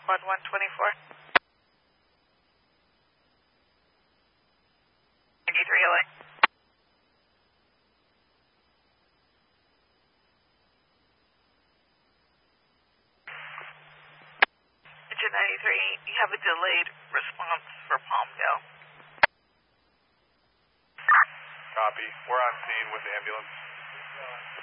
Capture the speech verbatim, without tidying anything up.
Squad one twenty-four. ninety-three L A. Engine ninety-three, you have a delayed response for Palmdale. Copy. We're on scene with the ambulance.